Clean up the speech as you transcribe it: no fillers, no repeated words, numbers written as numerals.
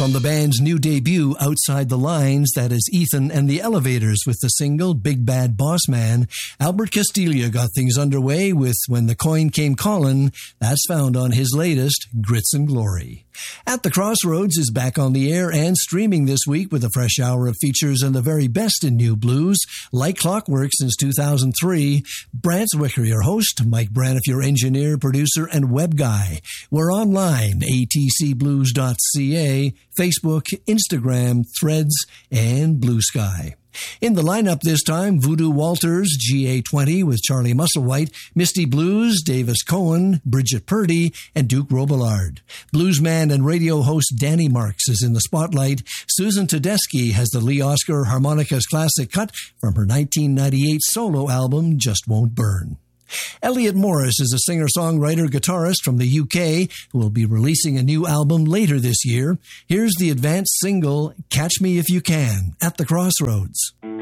From the band's new debut, Outside the Lines, that is Ethan and the Elevators with the single Big Bad Boss Man. Albert Castiglia got things underway with When the Coin Came Callin'. That's found on his latest, Grits and Glory. At the Crossroads is back on the air and streaming this week with a fresh hour of features and the very best in new blues, like clockwork since 2003. Brant Zwicker, your host, Mike Braniff, your engineer, producer, and web guy. We're online, atcblues.ca, Facebook, Instagram, Threads, and Blue Sky. In the lineup this time, Voodoo Walters, GA20 with Charlie Musselwhite, Misty Blues, Davis Cohen, Bridget Purdy, and Duke Robillard. Bluesman and radio host Danny Marks is in the spotlight. Susan Tedeschi has the Lee Oscar Harmonicas classic cut from her 1998 solo album, Just Won't Burn. Elliot Morris is a singer-songwriter-guitarist from the UK who will be releasing a new album later this year. Here's the advanced single, Catch Me If You Can, at the Crossroads.